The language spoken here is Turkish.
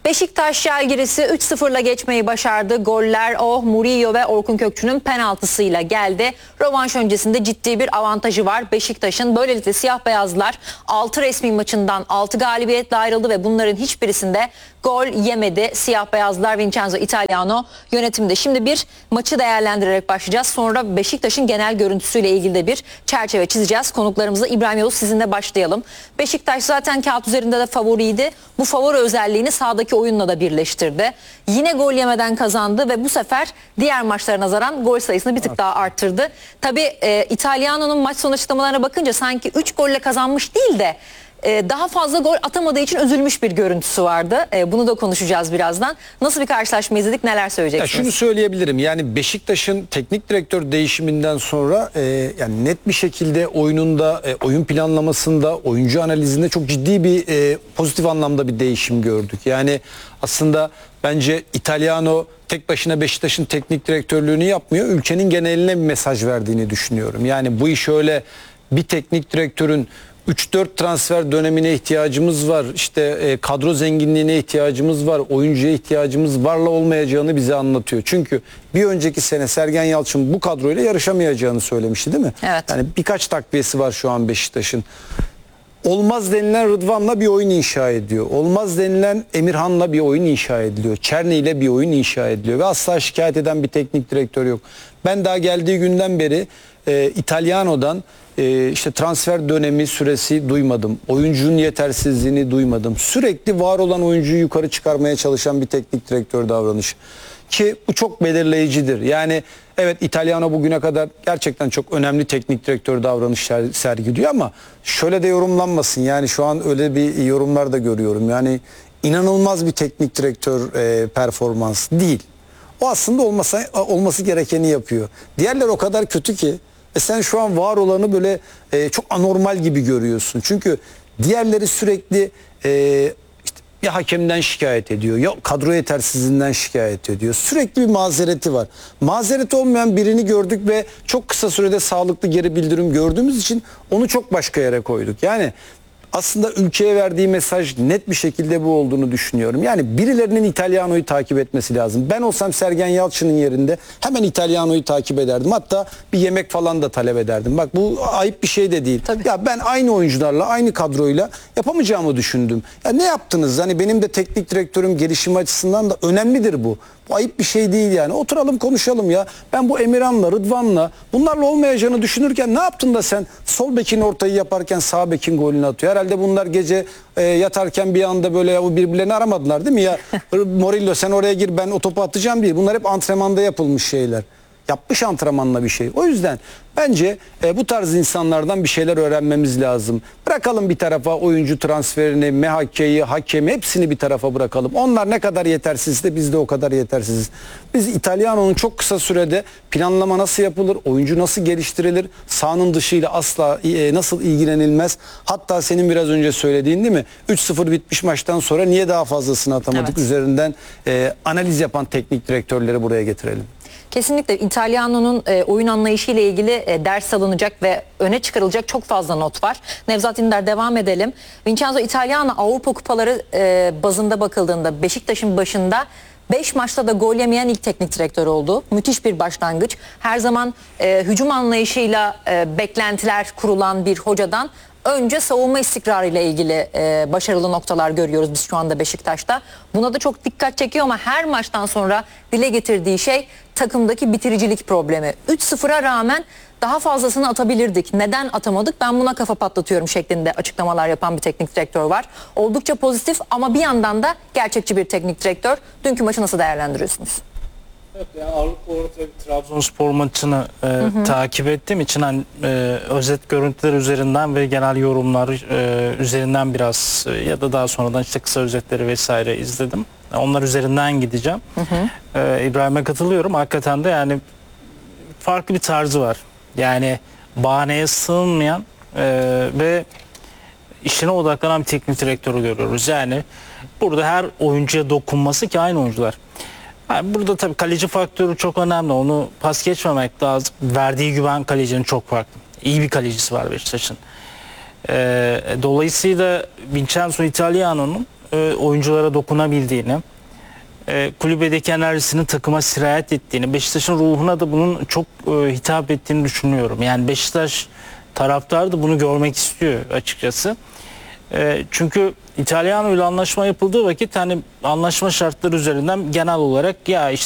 Beşiktaş Žalgiris'i 3-0'la geçmeyi başardı. Goller Murillo ve Orkun Kökçü'nün penaltısıyla geldi. Rövanş öncesinde ciddi bir avantajı var Beşiktaş'ın. Böylelikle siyah beyazlılar 6 resmi maçından 6 galibiyetle ayrıldı ve bunların hiçbirisinde gol yemedi. Siyah beyazlılar Vincenzo Italiano yönetimde. Şimdi bir maçı değerlendirerek başlayacağız. Sonra Beşiktaş'ın genel görüntüsüyle ilgili de bir çerçeve çizeceğiz. Konuklarımızla İbrahim Yavuz, sizinle başlayalım. Beşiktaş zaten kağıt üzerinde de favoriydi. Bu favori özelliğini sahadaki oyunla da birleştirdi. Yine gol yemeden kazandı ve bu sefer diğer maçlara nazaran gol sayısını bir tık daha arttırdı. Tabii İtalyano'nun maç sonu açıklamalarına bakınca sanki 3 golle kazanmış değil de daha fazla gol atamadığı için üzülmüş bir görüntüsü vardı. Bunu da konuşacağız birazdan. Nasıl bir karşılaşma izledik, neler söyleyeceksiniz? Ya şunu söyleyebilirim, yani Beşiktaş'ın teknik direktör değişiminden sonra yani net bir şekilde oyununda, oyun planlamasında, oyuncu analizinde çok ciddi bir pozitif anlamda bir değişim gördük. Yani aslında bence İtalyano tek başına Beşiktaş'ın teknik direktörlüğünü yapmıyor. Ülkenin geneline bir mesaj verdiğini düşünüyorum. Yani bu iş öyle bir teknik direktörün 3-4 transfer dönemine ihtiyacımız var, İşte kadro zenginliğine ihtiyacımız var, oyuncuya ihtiyacımız varla olmayacağını bize anlatıyor. Çünkü bir önceki sene Sergen Yalçın bu kadroyla yarışamayacağını söylemişti, değil mi? Evet. Yani birkaç takviyesi var şu an Beşiktaş'ın. Olmaz denilen Rıdvan'la bir oyun inşa ediyor. Olmaz denilen Emirhan'la bir oyun inşa ediliyor. Çerni ile bir oyun inşa ediliyor ve asla şikayet eden bir teknik direktör yok. Ben daha geldiği günden beri İtalyano'dan işte transfer dönemi süresi duymadım. Oyuncunun yetersizliğini duymadım. Sürekli var olan oyuncuyu yukarı çıkarmaya çalışan bir teknik direktör davranışı. Ki bu çok belirleyicidir. Yani evet, İtalyano bugüne kadar gerçekten çok önemli teknik direktör davranışlar sergiliyor ama şöyle de yorumlanmasın. Yani şu an öyle bir yorumlar da görüyorum. Yani inanılmaz bir teknik direktör performans değil. O aslında olması gerekeni yapıyor. Diğerler o kadar kötü ki sen şu an var olanı böyle çok anormal gibi görüyorsun. Çünkü diğerleri sürekli işte ya hakemden şikayet ediyor, ya kadro yetersizliğinden şikayet ediyor. Sürekli bir mazereti var. Mazereti olmayan birini gördük ve çok kısa sürede sağlıklı geri bildirim gördüğümüz için onu çok başka yere koyduk. Yani aslında ülkeye verdiği mesaj net bir şekilde bu olduğunu düşünüyorum. Yani birilerinin İtalyano'yu takip etmesi lazım. Ben olsam Sergen Yalçın'ın yerinde hemen İtalyano'yu takip ederdim. Hatta bir yemek falan da talep ederdim. Bak, bu ayıp bir şey de değil. Tabii. Ya ben aynı oyuncularla, aynı kadroyla yapamayacağımı düşündüm. Ya ne yaptınız? Hani benim de teknik direktörüm gelişim açısından da önemlidir bu. Bu ayıp bir şey değil yani. Oturalım konuşalım ya. Ben bu Emirhan'la, Rıdvan'la bunlarla olmayacağını düşünürken ne yaptın da sen sol bekin ortayı yaparken sağ bekin golünü atıyor. Herhalde bunlar gece yatarken bir anda böyle birbirlerini aramadılar, değil mi? Ya Murillo sen oraya gir, ben o topu atacağım diye. Bunlar hep antrenmanda yapılmış şeyler. Yapmış antrenmanla bir şey. O yüzden bence bu tarz insanlardan bir şeyler öğrenmemiz lazım. Bırakalım bir tarafa oyuncu transferini, MHK'yi, hakemi, hepsini bir tarafa bırakalım. Onlar ne kadar yetersizse biz de o kadar yetersiziz. Biz İtalyano'nun çok kısa sürede planlama nasıl yapılır, oyuncu nasıl geliştirilir, sahanın dışıyla asla nasıl ilgilenilmez. Hatta senin biraz önce söylediğin, değil mi? 3-0 bitmiş maçtan sonra niye daha fazlasını atamadık, Evet, üzerinden analiz yapan teknik direktörleri buraya getirelim. kesinlikle İtalyano'nun oyun anlayışı ile ilgili ders alınacak ve öne çıkarılacak çok fazla not var. Nevzat İnder, devam edelim. Vincenzo Italiano Avrupa Kupaları bazında bakıldığında Beşiktaş'ın başında 5 maçta da gol yemeyen ilk teknik direktör oldu. Müthiş bir başlangıç. Her zaman hücum anlayışıyla beklentiler kurulan bir hocadan önce savunma istikrarıyla ilgili başarılı noktalar görüyoruz biz şu anda Beşiktaş'ta. Buna da çok dikkat çekiyor ama her maçtan sonra dile getirdiği şey takımdaki bitiricilik problemi. 3-0'a rağmen daha fazlasını atabilirdik. Neden atamadık? Ben buna kafa patlatıyorum şeklinde açıklamalar yapan bir teknik direktör var. Oldukça pozitif ama bir yandan da gerçekçi bir teknik direktör. Dünkü maçı nasıl değerlendiriyorsunuz? Evet, yani Avrupa Trabzonspor maçını takip ettiğim için hani, özet görüntüler üzerinden ve genel yorumlar üzerinden biraz ya da daha sonradan işte kısa özetleri vesaire izledim. Onlar üzerinden gideceğim. İbrahim'e katılıyorum. Hakikaten de yani farklı bir tarzı var. Yani bahaneye sığınmayan ve işine odaklanan bir teknik direktörü görüyoruz. Yani burada her oyuncuya dokunması, ki aynı oyuncular. Yani burada tabii kaleci faktörü çok önemli. Onu pas geçmemek lazım. Verdiği güven kalecinin çok farklı. İyi bir kalecisi var Beşiktaş'ın. Dolayısıyla Vincenzo Italiano'nun oyunculara dokunabildiğini, kulübedeki enerjisinin takıma sirayet ettiğini, Beşiktaş'ın ruhuna da bunun çok hitap ettiğini düşünüyorum. Yani Beşiktaş taraftarı da bunu görmek istiyor açıkçası. Çünkü İtalyano ile anlaşma yapıldığı vakit hani anlaşma şartları üzerinden genel olarak ya işte